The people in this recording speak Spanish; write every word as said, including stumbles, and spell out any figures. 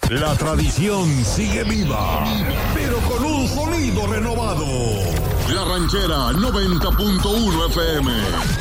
La tradición sigue viva, pero con un sonido renovado. La Ranchera noventa punto uno F M.